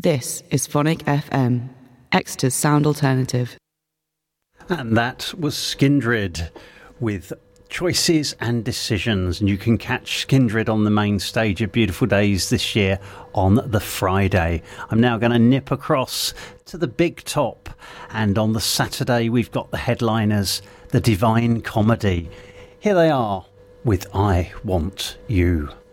This is Phonic FM, Exeter's sound alternative. And that was Skindred with Choices and Decisions. And you can catch Skindred on the main stage at Beautiful Days this year on the Friday. I'm now going to nip across to the Big Top. And on the Saturday, we've got the headliners, the Divine Comedy. Here they are with I Want You.